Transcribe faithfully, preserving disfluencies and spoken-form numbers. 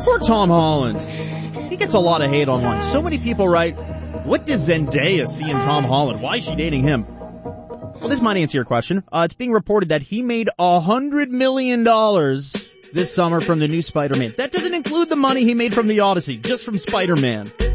Poor Tom Holland. He gets a lot of hate online. So many people write, what does Zendaya see in Tom Holland? Why is she dating him? Well, this might answer your question. Uh, it's being reported that he made a hundred million dollars this summer from the new Spider-Man. That doesn't include the money he made from the Odyssey, just from Spider-Man.